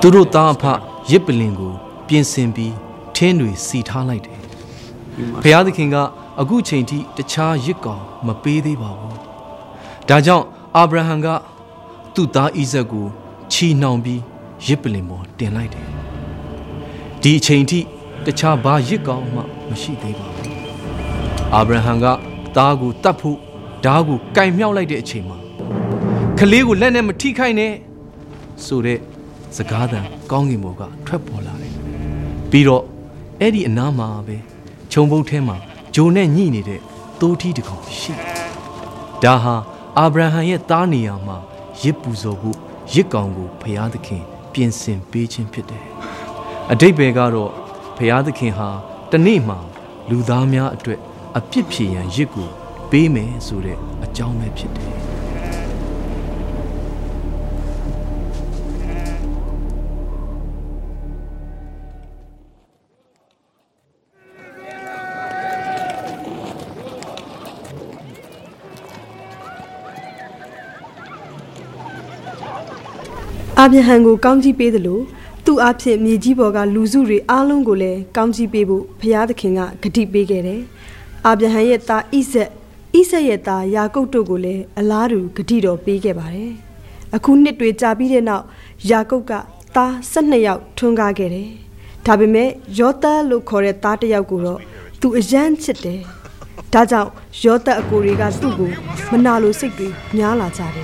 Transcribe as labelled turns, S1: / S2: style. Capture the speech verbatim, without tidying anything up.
S1: သူတို့သားအဖရစ်ပလင်ကိုပြင်ဆင်ပြီးထင်းတွေစီထားလိုက်တယ်ဖျားသခင်ကအခုချိန်ထိတခြားရစ်ကောင်မပေးသေးပါဘူးဒါကြောင့်အာဗြဟံကသူ့သားဣဇက်ကိုချီနှောင်ပြီးရစ်ပလင်ပေါ်တင်လိုက်တယ်ဒီအချိန်ထိတခြားဘာရစ်ကောင်မှမရှိသေးပါဘူးအာဗြဟံကသားကိုတတ်ဖို့ဓားကိုကင်မြောက်လိုက်တဲ့အချိန်မှာကလေးကိုလက်နဲ့မထိခိုက်နဲ့ဆိုတဲ့စကားသံကောင်းကင်ဘုံကထွက်ပေါ်လာတယ်ပြီးတော့အဲ့ဒီအနားမှာပဲခြုံပုတ်ထဲမှာဂျိုနဲ့ညှိနေတဲ့သိုးထီးတစ်ကောင်ရှိတယ်ဒါဟာအာဗြဟံရဲ့သားနေရာမှာရစ်ပူဇော်ဖို့ရစ်ကောင်ကိုဖျားသခင်ပြင်ဆင်ပေးခြင်းဖြစ်တယ်အတိတ်ပဲကတော့ဖျားသခင်ဟာတနေ့မှာလူသားများအတွက်အပြစ်ဖြေရန်ရစ်ကိုပေးမယ်ဆိုတဲ့အကြောင်းပဲဖြစ်တယ်
S2: အာဗြဟံကိုကောင်းကြီးပေးသလိုသူ့အဖြစ်မြေကြီးပေါ်ကလူစုတွေအားလုံးကိုလည်းကောင်းကြီးပေးဖို့ဘုရားသခင်ကဂတိပေးခဲ့တယ်။အာဗြဟံရဲ့သားဣဇက်ဣဇက်ရဲ့သားယာကုပ်တို့ကိုလည်းအလားတူဂတိတော်ပေးခဲ့ပါတယ်။အခုနှစ်တွေကြာပြီးတဲ့နောက်ယာကုပ်ကသား၁၂ယောက်ထွန်းကားခဲ့တယ်။ဒါပေမဲ့ယောသပ်လို့ခေါ်တဲ့သားတစ်ယောက်ကိုတော့သူအယမ်းချစ်တယ်။ဒါကြောင့်ယောသပ်အကိုတွေကသူ့ကိုမနာလိုစိတ်တွေများလာကြတယ်